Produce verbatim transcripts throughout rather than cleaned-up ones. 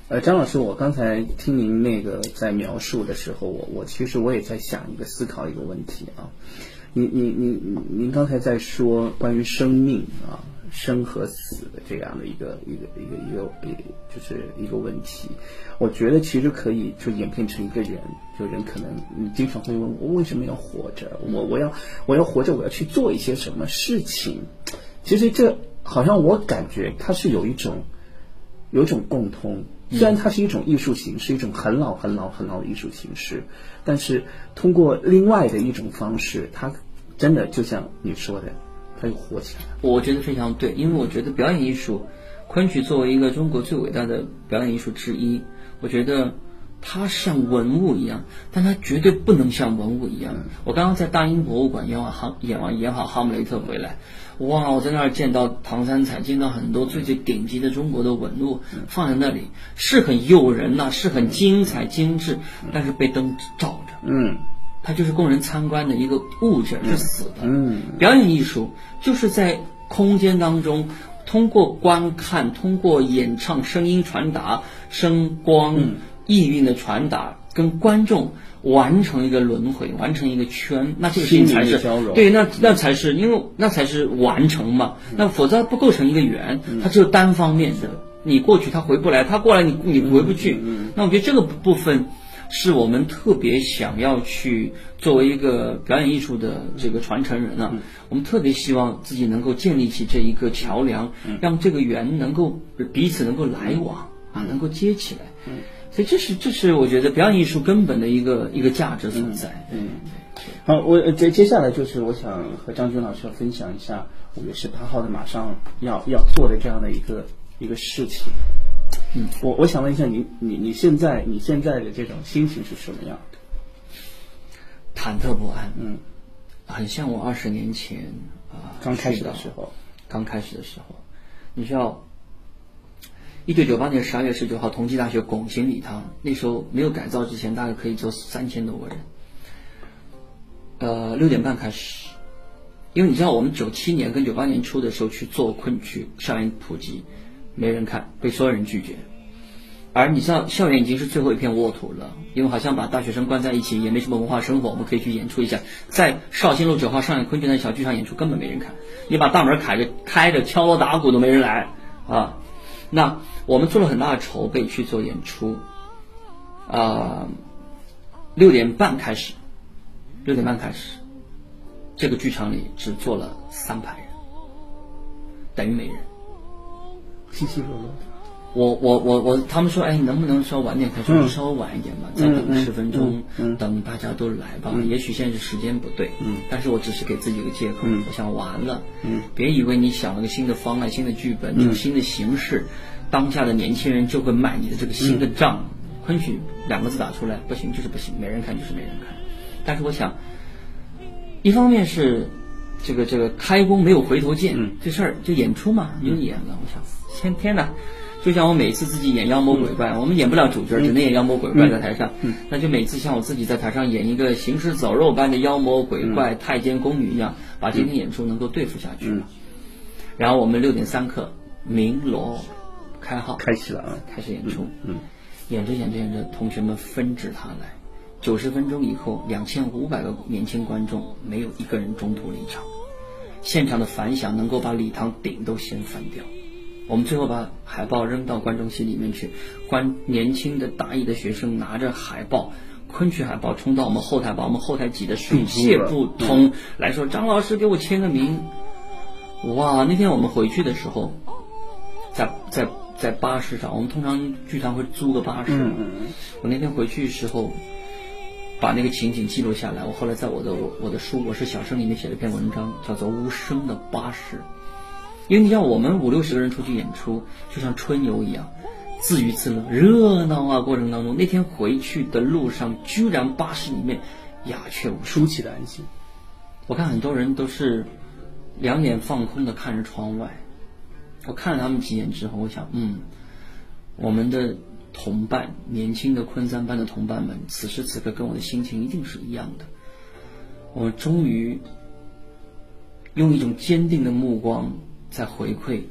呃，张老师，我刚才听您那个在描述的时候，我我其实我也在想一个思考一个问题啊。您您您您刚才在说关于生命啊，生和死的这样的一个一个一个一个一个就是一个问题，我觉得其实可以就演变成一个人，就人可能你经常会问我为什么要活着，我我要我要活着，我要去做一些什么事情。其实这好像我感觉它是有一种有一种共通。虽然它是一种艺术形式，一种很老很老很老的艺术形式，但是通过另外的一种方式，它真的就像你说的，它又活起来了。 我觉得非常对，因为我觉得表演艺术，昆曲作为一个中国最伟大的表演艺术之一，我觉得它像文物一样，但它绝对不能像文物一样。我刚刚在大英博物馆演完哈演完演好《哈姆雷特》回来，哇！我在那儿见到唐三彩，见到很多最最顶级的中国的文物放在那里，是很诱人呐、啊，是很精彩精致，但是被灯照着， 嗯， 它就是供人参观的一个物件，是死的。 嗯， 表演艺术就是在空间当中，通过观看，通过演唱，声音传达，声光、嗯、意蕴的传达，跟观众完成一个轮回，完成一个圈，那这个事情才是对，那那才是因为那才是完成嘛，那否则不构成一个圆，它只有单方面的，你过去它回不来，它过来你你回不去。那我觉得这个部分是我们特别想要去作为一个表演艺术的这个传承人啊，我们特别希望自己能够建立起这一个桥梁，让这个圆能够彼此能够来往啊，能够接起来。所以这是这是我觉得表演艺术根本的一个一个价值所在。 嗯，好，我接接下来就是我想和张军老师分享一下五月十八号的马上要要做的这样的一个一个事情。嗯，我我想问一下你你你现在你现在的这种心情是什么样的？ 忐忑不安， 嗯， 很像我二十年前啊、呃、 刚开始的时候， 刚开始的时候，你知道。一九九八年十二月十九号，同济大学拱形礼堂，那时候没有改造之前，大概可以坐三千多个人。呃，六点半开始，因为你知道，我们九七年跟九八年初的时候去做昆曲校园普及，没人看，被所有人拒绝。而你知道，校园已经是最后一片沃土了，因为好像把大学生关在一起，也没什么文化生活，我们可以去演出一下。在绍兴路九号上海昆剧团小剧场演出，根本没人看，你把大门开着，开着敲锣打鼓都没人来啊。那我们做了很大的筹备去做演出，啊、呃，六点半开始，六点半开始，这个剧场里只坐了三排人，等于没人， 稀稀落落的。 我我我我，他们说，哎，能不能稍晚点开？说稍微晚一点吧，再等十分钟， 嗯嗯、 等大家都来吧。 嗯、 也许现在是时间不对， 嗯， 但是我只是给自己一个借口， 嗯、 我想完了， 嗯， 别以为你想了个新的方案、新的剧本、这种新的形式，当下的年轻人就会买你的这个新的账。嗯、昆曲两个字打出来，不行就是不行，没人看就是没人看。但是我想，一方面是这个这个开工没有回头箭， 嗯、 这事儿就演出嘛，就演了。我想，天天哪！就像我每次自己演妖魔鬼怪，嗯、我们演不了主角，只能演妖魔鬼怪在台上。 嗯、 那就每次像我自己在台上演一个行尸走肉般的妖魔鬼怪、 嗯、 太监宫女一样，把今天演出能够对付下去。 嗯、 然后我们六点三刻鸣锣开号， 开始了啊， 开始演出。 嗯，嗯演着演着演着，同学们纷至沓来。九十分钟以后，两千五百个年轻观众，没有一个人中途离场。现场的反响能够把礼堂顶都掀翻掉。我们最后把海报扔到观众席里面去，观年轻的大一的学生拿着海报，昆曲海报冲到我们后台，把我们后台挤得水泄不通，嗯、来说张老师给我签个名。哇，那天我们回去的时候，在在在巴士上，我们通常剧团会租个巴士。 嗯嗯我那天回去的时候，把那个情景记录下来。我后来在我的我我的书《我是小生》里面写了篇文章，叫做《无声的巴士》。因为你像我们五六十个人出去演出，就像春游一样，自娱自乐，热闹啊！过程当中，那天回去的路上，居然巴士里面鸦雀无声， 出奇的安静。 我看很多人都是两眼放空的看着窗外。我看了他们几眼之后，我想，嗯，我们的同伴，年轻的昆三班的同伴们，此时此刻跟我的心情一定是一样的。我们终于用一种坚定的目光在回馈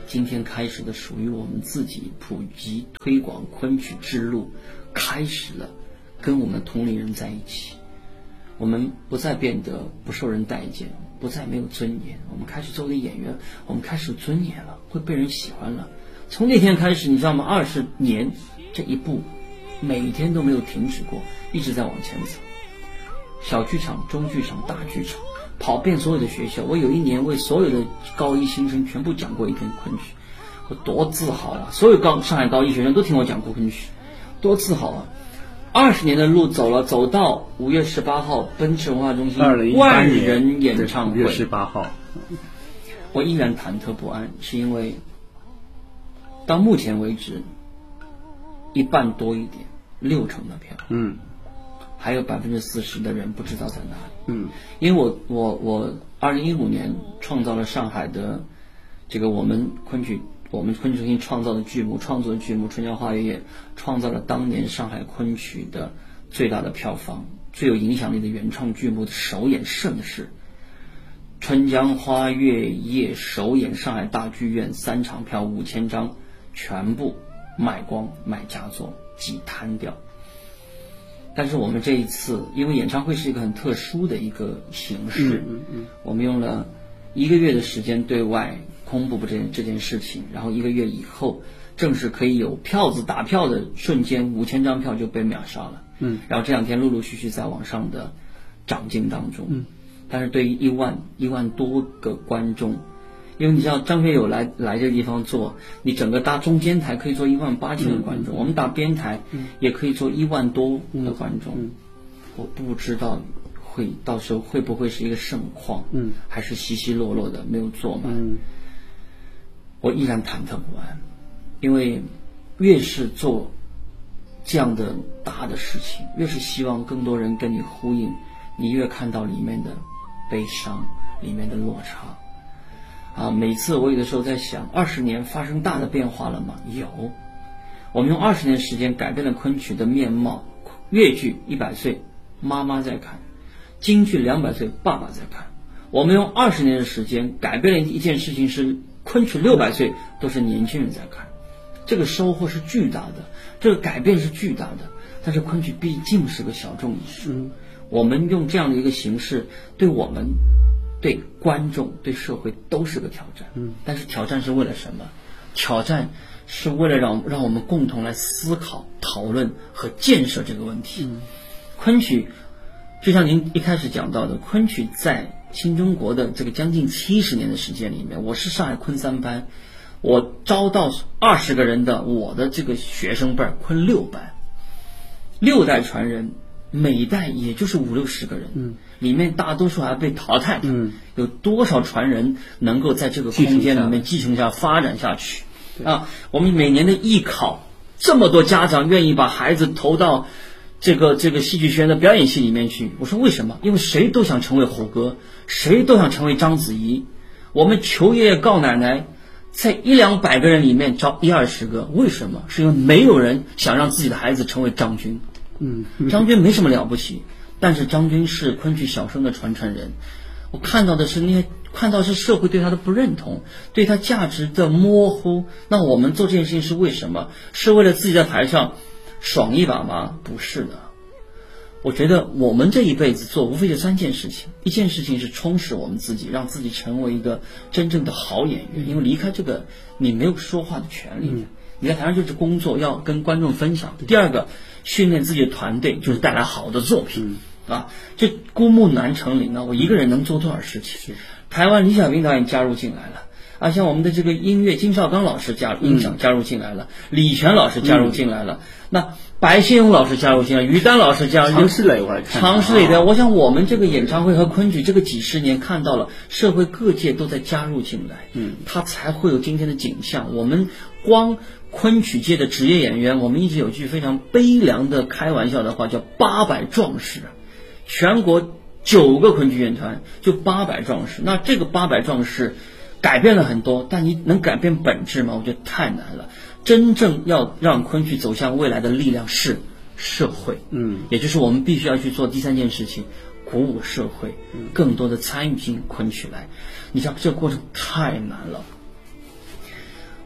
今天开始的属于我们自己普及推广昆曲之路开始了，跟我们同龄人在一起，我们不再变得不受人待见，不再没有尊严，我们开始作为演员，我们开始有尊严了，会被人喜欢了。从那天开始，你知道吗？二十年这一步每天都没有停止过，一直在往前走。小剧场、中剧场、大剧场，跑遍所有的学校。我有一年为所有的高一新生全部讲过一遍昆曲，我多自豪啊！所有高上海高一学生都听我讲过昆曲，多自豪啊！二十年的路走了，走到五月十八号奔驰文化中心万人演唱会。 五月十八号， 我依然忐忑不安，是因为到目前为止，一半多一点，六成的票， 嗯， 还有百分之四十的人不知道在哪里， 嗯， 因为我我我二零一五年创造了上海的这个我们昆曲。我们昆曲中心创造的剧目，创作的剧目《春江花月夜》，创造了当年上海昆曲的最大的票房、最有影响力的原创剧目的首演盛事。《春江花月夜》首演上海大剧院三场票五千张，全部卖光，卖佳作，挤瘫掉。但是我们这一次，因为演唱会是一个很特殊的一个形式， 嗯嗯嗯、 我们用了一个月的时间对外公布这件这件事情，然后一个月以后正式可以有票子打票的瞬间，五千张票就被秒杀了。 嗯， 然后这两天陆陆续续在网上的涨进当中。 嗯， 但是对于一万一万多个观众，因为你知道张学友来来这个地方做，你整个搭中间台可以做一万八千个观众，嗯、我们打边台也可以做一万多的观众。 嗯嗯、 我不知道会到时候会不会是一个盛况， 嗯，还是稀稀落落的没有做满。 嗯， 我依然忐忑不安，因为越是做这样的大的事情，越是希望更多人跟你呼应，你越看到里面的悲伤，里面的落差。啊，每次我有的时候在想，二十年发生大的变化了吗？有，我们用二十年时间改变了昆曲的面貌。越剧一百岁，妈妈在看；京剧两百岁，爸爸在看。我们用二十年的时间改变了一件事情是。昆曲六百岁都是年轻人在看，这个收获是巨大的，这个改变是巨大的。但是昆曲毕竟是个小众艺术， 嗯、 我们用这样的一个形式，对我们、对观众、对社会都是个挑战。 嗯， 但是挑战是为了什么？挑战是为了让让我们共同来思考、讨论和建设这个问题。 嗯、 昆曲，就像您一开始讲到的，昆曲在新中国的这个将近七十年的时间里面，我是上海昆三班，我招到二十个人的我的这个学生辈儿，昆六班，六代传人，每代也就是五六十个人， 嗯， 里面大多数还被淘汰， 嗯， 有多少传人能够在这个空间里面继承下发展下去？啊，我们每年的艺考，这么多家长愿意把孩子投到这个这个戏剧学院的表演系里面去，我说为什么？因为谁都想成为猴哥，谁都想成为章子怡。我们求爷爷告奶奶，在一两百个人里面招一二十个，为什么？是因为没有人想让自己的孩子成为张军。 嗯， 张军没什么了不起，但是张军是昆曲小生的传承人。我看到的是那些看到是社会对他的不认同，对他价值的模糊。那我们做这件事情是为什么？是为了自己在台上爽一把吗？不是的。我觉得我们这一辈子做无非就三件事情，一件事情是充实我们自己，让自己成为一个真正的好演员，因为离开这个你没有说话的权利，你在台上就是工作，要跟观众分享。第二个，训练自己的团队，就是带来好的作品啊。这孤木难成林啊，我一个人能做多少事情？台湾李小平导演加入进来了。啊，像我们的这个音乐，金少刚老师加音响加入进来了，嗯、李泉老师加入进来了，嗯、那白先勇老师加入进来，于丹老师加入， 常石磊我还看， 常石磊的，我想我们这个演唱会和昆曲这个几十年看到了社会各界都在加入进来， 嗯， 它才会有今天的景象。我们光昆曲界的职业演员，我们一直有句非常悲凉的开玩笑的话，叫八百壮士，全国九个昆剧院团就八百壮士，那这个八百壮士。改变了很多，但你能改变本质吗？我觉得太难了。真正要让昆曲走向未来的力量是社会， 嗯， 也就是我们必须要去做第三件事情，鼓舞社会，更多的参与进昆曲来。你像这个过程太难了。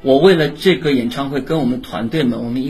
我为了这个演唱会跟我们团队们，我们一